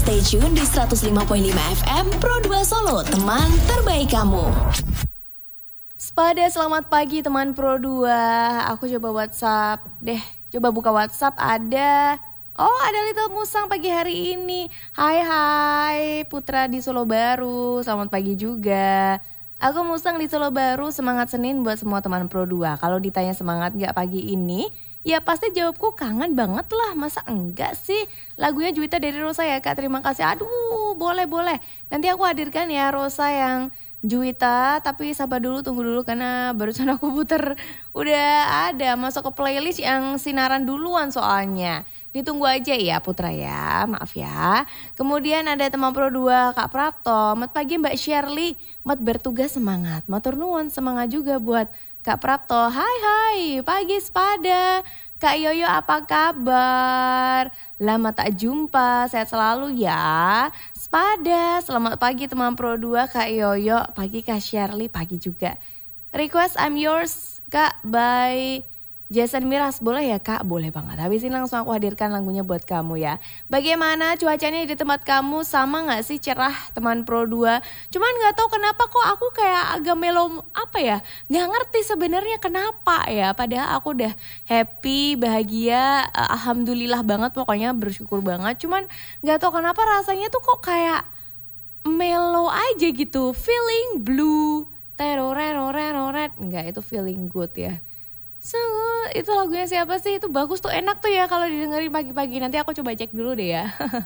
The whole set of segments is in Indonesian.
Stay tune di 105.5 FM Pro 2 Solo, teman terbaik kamu. Spada, selamat pagi teman Pro 2. Aku coba WhatsApp deh. Coba buka WhatsApp, ada Little Musang pagi hari ini. Hai Putra di Solo Baru, selamat pagi juga. Aku Musang di Solo Baru, semangat Senin buat semua teman Pro 2. Kalau ditanya semangat gak pagi ini, ya pasti jawabku kangen banget lah. Masa enggak sih? Lagunya Juwita dari Rosa ya Kak, terima kasih. Aduh, boleh. Nanti aku hadirkan ya Rosa yang Juwita, tapi sabar dulu, tunggu dulu karena barusan aku puter udah ada masuk ke playlist yang sinaran duluan soalnya. Ditunggu aja ya Putra ya, maaf ya. Kemudian ada teman Pro 2 Kak Prapto, selamat pagi Mbak Shirley, mat bertugas semangat, matur nuwun semangat juga buat Kak Prapto. Hai, pagi Spada. Kak Yoyo apa kabar? Lama tak jumpa, sehat selalu ya. Spada, selamat pagi teman Pro 2 Kak Yoyo, pagi Kak Shirley, pagi juga. Request I'm Yours Kak by Jason Miraz, boleh ya Kak? Boleh banget. Habis ini langsung aku hadirkan lagunya buat kamu ya. Bagaimana cuacanya di tempat kamu? Sama gak sih cerah teman Pro 2? Cuman gak tahu kenapa kok aku kayak agak melo Gak ngerti sebenarnya kenapa ya. Padahal aku udah happy, bahagia, alhamdulillah banget pokoknya, bersyukur banget. Cuman gak tahu kenapa rasanya tuh kok kayak mellow aja gitu. Feeling blue. Terorenoret. Enggak, itu feeling good ya. So, itu lagunya siapa sih? Itu bagus tuh, enak tuh ya kalau didengerin pagi-pagi. Nanti aku coba cek dulu deh ya.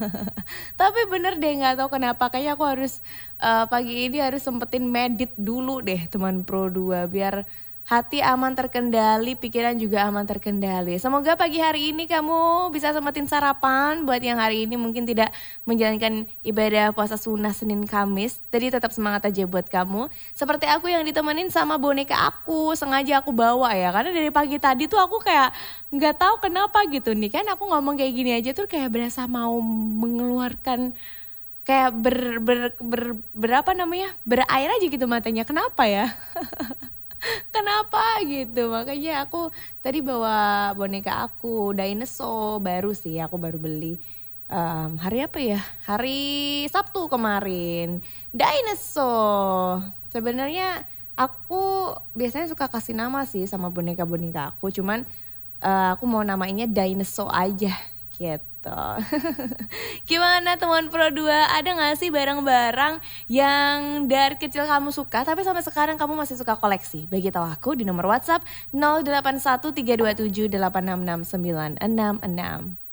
Tapi bener deh, gak tahu kenapa. Kayaknya aku harus pagi ini harus sempetin medit dulu deh teman Pro 2. Biar hati aman terkendali, pikiran juga aman terkendali. Semoga pagi hari ini kamu bisa sempetin sarapan. Buat yang hari ini mungkin tidak menjalankan ibadah puasa sunnah Senin Kamis, jadi tetap semangat aja buat kamu. Seperti aku yang ditemenin sama boneka aku, sengaja aku bawa ya. Karena dari pagi tadi tuh aku kayak gak tahu kenapa gitu nih. Kan aku ngomong kayak gini aja tuh kayak berasa mau mengeluarkan kayak berair aja gitu matanya. Kenapa ya? Kenapa gitu, makanya aku tadi bawa boneka aku, dinosaur baru sih, aku baru beli hari apa ya, hari Sabtu kemarin, dinosaur. Sebenarnya aku biasanya suka kasih nama sih sama boneka-boneka aku, cuman aku mau namainnya dinosaur aja gitu. Gimana teman Pro 2, ada gak sih barang-barang yang dari kecil kamu suka tapi sampai sekarang kamu masih suka koleksi? Bagi tahu aku di nomor WhatsApp 081327866966.